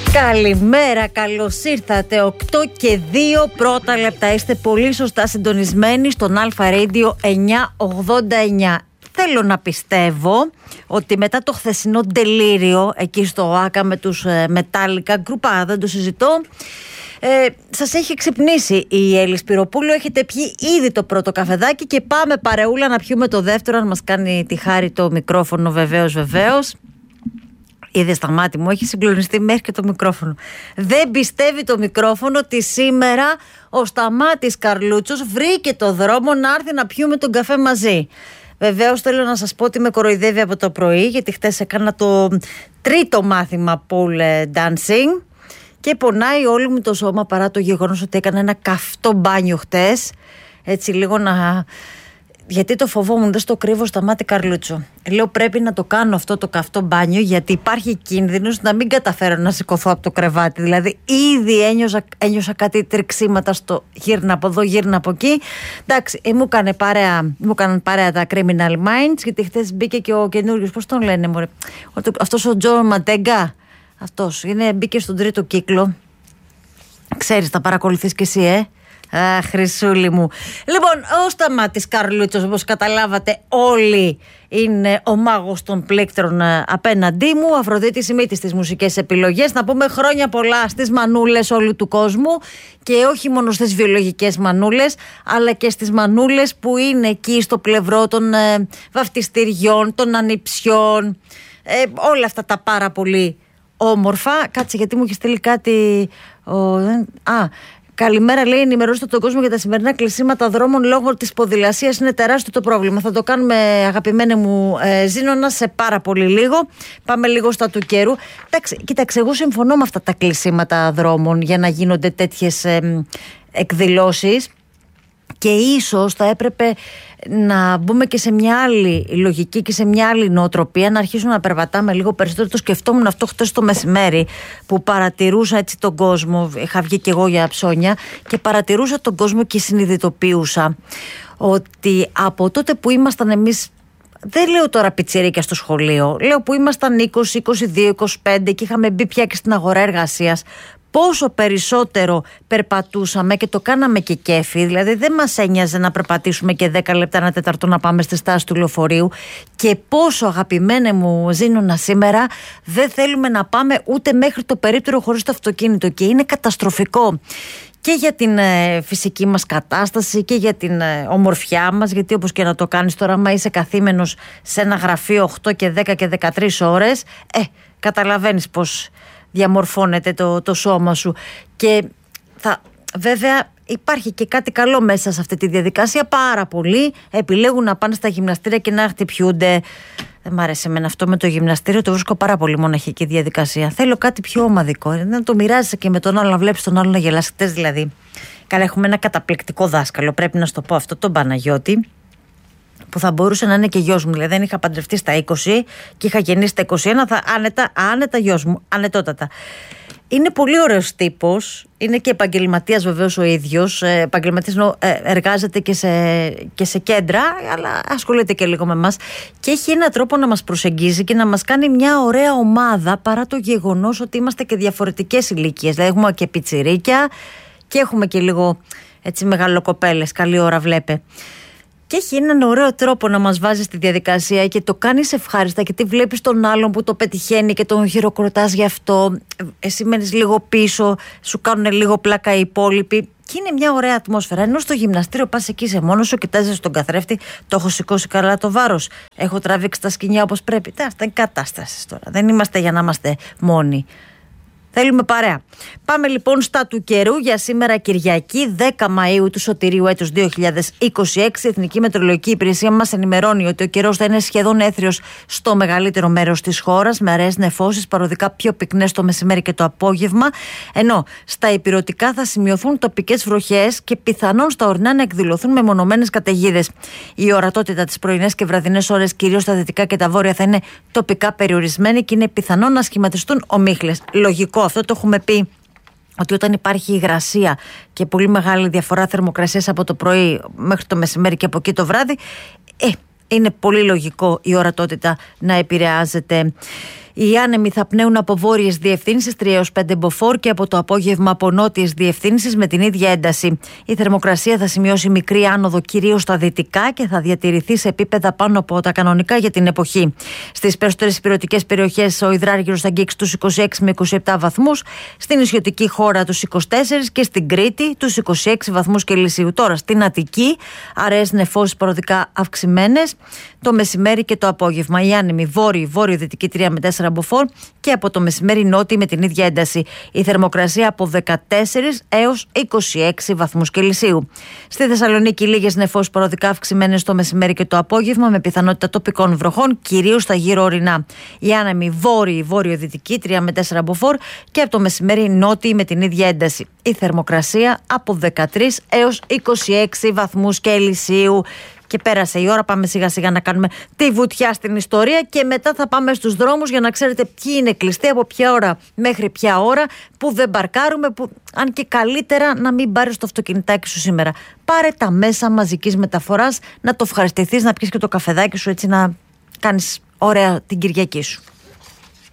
Καλημέρα, καλώς ήρθατε. 8 και 2 πρώτα λεπτά. Είστε πολύ σωστά συντονισμένοι στον Αλφα Radio 989. Θέλω να πιστεύω ότι μετά το χθεσινό τελείριο εκεί στο ΆΚΑ με τους Μετάλλικα, γκρουπά, δεν το συζητώ, σας έχει ξυπνήσει η Έλλη Σπυροπούλου. Έχετε πιει ήδη το πρώτο καφεδάκι και πάμε παρεούλα να πιούμε το δεύτερο, αν μας κάνει τη χάρη το μικρόφωνο, βεβαίως. Είδε στα μάτια μου, έχει συγκλονιστεί μέχρι και το μικρόφωνο. Δεν πιστεύει το μικρόφωνο ότι σήμερα ο Σταμάτης Καρλούτσος βρήκε το δρόμο να έρθει να πιούμε τον καφέ μαζί. Βεβαίως θέλω να σας πω ότι με κοροϊδεύει από το πρωί, γιατί χτες έκανα το τρίτο μάθημα pole dancing και πονάει όλο μου το σώμα, παρά το γεγονός ότι έκανα ένα καυτό μπάνιο χτες. Έτσι λίγο να... Γιατί το φοβόμουν, δεν στο κρύβω, Σταμάτη Καρλούτσο. Λέω πρέπει να το κάνω αυτό το καυτό μπάνιο, γιατί υπάρχει κίνδυνος να μην καταφέρω να σηκωθώ από το κρεβάτι. Δηλαδή ήδη ένιωσα κάτι τριξίματα στο γύρνα από εδώ, γύρνα από εκεί. Εντάξει, μου έκαναν παρέα τα Criminal Minds, γιατί χθες μπήκε και ο καινούριος, πώς τον λένε μωρέ, αυτός ο Τζο Μαντέγκα, αυτός μπήκε στον τρίτο κύκλο. Ξέρεις, τα παρακολουθείς κι εσύ, Χρυσούλη μου. Λοιπόν, ο Σταμάτης Καρλούτσος, όπως καταλάβατε όλοι, είναι ο μάγος των πλήκτρων απέναντί μου. Αφροδίτη Σιμίτη στις μουσικές επιλογές. Να πούμε χρόνια πολλά στις μανούλες όλου του κόσμου, και όχι μόνο στις βιολογικές μανούλες, αλλά και στις μανούλες που είναι εκεί στο πλευρό των βαφτιστηριών, των ανιψιών, όλα αυτά τα πάρα πολύ όμορφα. Κάτσε, γιατί μου έχει στείλει κάτι. Καλημέρα, λέει, ενημερώστε τον κόσμο για τα σημερινά κλεισίματα δρόμων λόγω της ποδηλασίας. Είναι τεράστιο το πρόβλημα. Θα το κάνουμε, αγαπημένη μου Ζήνονα, σε πάρα πολύ λίγο. Πάμε λίγο στα του καιρού. Εντάξει, κοίταξε, εγώ συμφωνώ με αυτά τα κλεισίματα δρόμων για να γίνονται τέτοιες εκδηλώσεις. Και ίσως θα έπρεπε να μπούμε και σε μια άλλη λογική και σε μια άλλη νοοτροπία, να αρχίσουμε να περπατάμε λίγο περισσότερο. Το σκεφτόμουν αυτό χτες το μεσημέρι, που παρατηρούσα έτσι τον κόσμο. Είχα βγει και εγώ για ψώνια και παρατηρούσα τον κόσμο και συνειδητοποιούσα ότι από τότε που ήμασταν εμείς, δεν λέω τώρα πιτσιρίκια στο σχολείο, λέω που ήμασταν 20, 22, 25 και είχαμε μπει πια και στην αγορά εργασίας, πόσο περισσότερο περπατούσαμε και το κάναμε και κέφι. Δηλαδή δεν μας ένοιαζε να περπατήσουμε και 10 λεπτά, ένα τέταρτο να πάμε στη στάση του λεωφορείου. Και πόσο, αγαπημένη μου Ζήνονα, σήμερα δεν θέλουμε να πάμε ούτε μέχρι το περίπτερο χωρίς το αυτοκίνητο. Και είναι καταστροφικό και για την φυσική μας κατάσταση και για την ομορφιά μας, γιατί όπως και να το κάνεις τώρα, άμα είσαι καθήμενος σε ένα γραφείο 8 και 10 και 13 ώρες, καταλαβαίνεις πως διαμορφώνεται το σώμα σου. Και βέβαια υπάρχει και κάτι καλό μέσα σε αυτή τη διαδικασία. Πάρα πολλοί επιλέγουν να πάνε στα γυμναστήρια και να χτυπιούνται. Δεν μ' αρέσει εμένα αυτό με το γυμναστήριο, το βρίσκω πάρα πολύ μοναχική διαδικασία. Θέλω κάτι πιο ομαδικό, να το μοιράζεσαι και με τον άλλο, να βλέπεις τον άλλο να γελάσει. Χτες δηλαδή, καλά, έχουμε ένα καταπληκτικό δάσκαλο, πρέπει να σου το πω αυτό, τον Παναγιώτη, που θα μπορούσε να είναι και γιος μου. Δηλαδή, δεν είχα παντρευτεί στα 20 και είχα γεννήσει στα 21, θα άνετα γιος μου, ανετότατα. Είναι πολύ ωραίος τύπος, είναι και επαγγελματίας βεβαίως ο ίδιος. Επαγγελματίας, εργάζεται και σε κέντρα, αλλά ασχολείται και λίγο με εμάς. Και έχει έναν τρόπο να μας προσεγγίζει και να μας κάνει μια ωραία ομάδα, παρά το γεγονός ότι είμαστε και διαφορετικές ηλικίες. Δηλαδή, έχουμε και πιτσιρίκια και έχουμε και λίγο έτσι μεγαλοκοπέλες. Καλή ώρα, βλέπε. Και έχει έναν ωραίο τρόπο να μας βάζει στη διαδικασία και το κάνεις ευχάριστα, γιατί βλέπεις τον άλλον που το πετυχαίνει και τον χειροκροτάς γι' αυτό. Εσύ μένεις λίγο πίσω, σου κάνουν λίγο πλάκα οι υπόλοιποι. Και είναι μια ωραία ατμόσφαιρα. Ενώ στο γυμναστήριο πας εκεί σε μόνος σου, κοιτάζεις στον καθρέφτη, το έχω σηκώσει καλά το βάρος, έχω τραβήξει τα σκοινιά όπως πρέπει. Αυτά είναι κατάστασεις τώρα. Δεν είμαστε για να είμαστε μόνοι. Θέλουμε παρέα. Πάμε λοιπόν στα του καιρού για σήμερα Κυριακή 10 Μαΐου του Σωτηρίου έτους 2026. Η Εθνική Μετεωρολογική Υπηρεσία μας ενημερώνει ότι ο καιρός θα είναι σχεδόν έθριος στο μεγαλύτερο μέρος της χώρας, με αραιές νεφώσεις, παροδικά πιο πυκνές το μεσημέρι και το απόγευμα, ενώ στα ηπειρωτικά θα σημειωθούν τοπικές βροχές και πιθανόν στα ορεινά να εκδηλωθούν μεμονωμένες καταιγίδες. Η ορατότητα τις πρωινές και βραδινές ώρες, κυρίως στα δυτικά και τα βόρεια, θα είναι τοπικά περιορισμένη και είναι πιθανόν να σχηματιστούν ομίχλες. Λογικό. Αυτό το έχουμε πει, ότι όταν υπάρχει υγρασία και πολύ μεγάλη διαφορά θερμοκρασίας από το πρωί μέχρι το μεσημέρι και από εκεί το βράδυ, είναι πολύ λογικό η ορατότητα να επηρεάζεται. Οι άνεμοι θα πνέουν από βόρειες διευθύνσεις 3 έως 5 μποφόρ και από το απόγευμα από νότιες διευθύνσεις με την ίδια ένταση. Η θερμοκρασία θα σημειώσει μικρή άνοδο κυρίως στα δυτικά και θα διατηρηθεί σε επίπεδα πάνω από τα κανονικά για την εποχή. Στις περισσότερες ηπειρωτικές περιοχές ο υδράργυρος θα αγγίξει τους 26 με 27 βαθμούς, στην νησιωτική χώρα τους 24 και στην Κρήτη τους 26 βαθμούς Κελσίου. Τώρα στην Αττική αραιές νεφώσεις παροδικά αυξημένες το μεσημέρι και το απόγευμα. Οι άνεμοι βόρειο-δυτική 3 με 4 μποφόρ και από το μεσημέρι νότιοι με την ίδια ένταση. Η θερμοκρασία από 14 έως 26 βαθμούς Κελσίου. Στη Θεσσαλονίκη λίγες νεφώσεις παροδικά αυξημένες το μεσημέρι και το απόγευμα με πιθανότητα τοπικών βροχών, κυρίως στα γύρω ορεινά. Οι άνεμοι βόρειο-δυτική 3 με 4 μποφόρ και από το μεσημέρι νότιοι με την ίδια ένταση. Η θερμοκρασία από 13 έως 26 βαθμούς Κελσίου. Και πέρασε η ώρα, πάμε σιγά σιγά να κάνουμε τη βουτιά στην ιστορία και μετά θα πάμε στους δρόμους για να ξέρετε ποιοι είναι κλειστοί, από ποια ώρα μέχρι ποια ώρα, που δεν παρκάρουμε, που αν και καλύτερα να μην πάρεις το αυτοκινητάκι σου σήμερα. Πάρε τα μέσα μαζικής μεταφοράς, να το ευχαριστηθείς, να πιεις και το καφεδάκι σου, έτσι να κάνεις ωραία την Κυριακή σου.